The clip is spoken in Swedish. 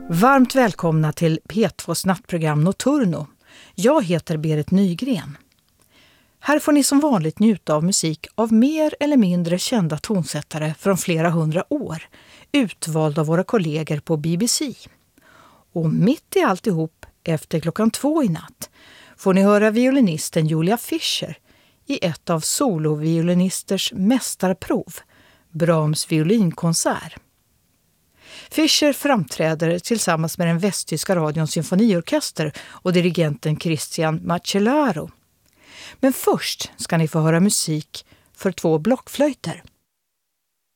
Varmt välkomna till P2s nattprogram Nocturno. Jag heter Berit Nygren. Här får ni som vanligt njuta av musik av mer eller mindre kända tonsättare från flera hundra år, utvald av våra kollegor på BBC. Och mitt i alltihop, efter 2:00 i natt, får ni höra violinisten Julia Fischer i ett av soloviolinisters mästarprov, Brahms violinkonsert. Fischer framträder tillsammans med den västtyska radions symfoniorkester och dirigenten Christian Macellaro. Men först ska ni få höra musik för 2 blockflöjter.